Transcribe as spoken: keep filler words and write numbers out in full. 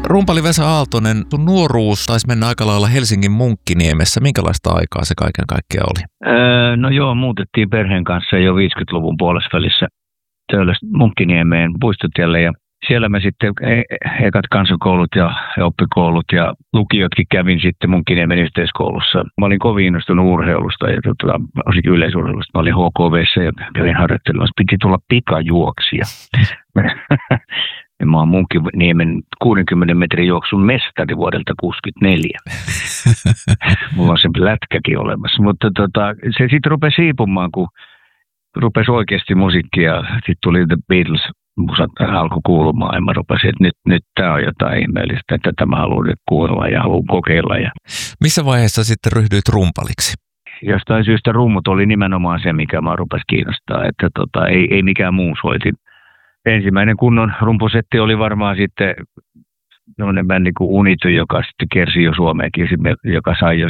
Rumpali Vesa Aaltonen, sun nuoruus taisi mennä aika lailla Helsingin Munkkiniemessä. Minkälaista aikaa se kaiken kaikkiaan oli? Öö, no joo, muutettiin perheen kanssa jo viisikymmentäluvun puolesvälissä Töölöstä Munkkiniemeen puistotielle ja siellä mä sitten e- ekat kansakoulut ja, ja oppikoulut ja lukiotkin kävin sitten Munkkiniemen yhteiskoulussa. Mä olin kovin innostunut urheilusta ja tota, osinkin yleisurheilusta. Mä olin H K V:ssä ja kävin harjoittelemassa. Piti tulla pikajuoksija. Mä oon Munkkiniemen kuudenkymmenen metrin juoksun mestari vuodelta kuusikymmentäneljä. Mulla on se lätkäkin olemassa. Mutta tota, se sitten rupesi siipumaan, kun rupesi oikeasti musiikkia. Sitten tuli The Beatles. Musat alkoi kuulumaan ja mä rupesin, että nyt, nyt tämä on jotain ihmeellistä, että tätä mä haluan nyt kuulla ja haluan kokeilla. Ja missä vaiheessa sitten ryhdyit rumpaliksi? Jostain syystä rummut oli nimenomaan se, mikä mä rupesi kiinnostaa, että tota, ei, ei mikään muu soitin. Ensimmäinen kunnon rumpusetti oli varmaan sitten sellainen bändi kuin Unity, joka sitten kersi jo Suomeenkin, joka sai jo